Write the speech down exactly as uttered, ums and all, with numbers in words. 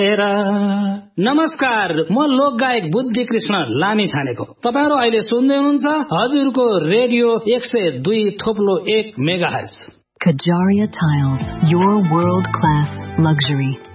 नमस्कार, म लोक गायक बुद्धि कृष्ण लामी छानेको। तपाईहरु अहिले सुन्दै हुनुहुन्छ हजुरको रेडियो एक सय दुई थोप्लो एक megahertz. Kajaria Tiles, your world-class luxury.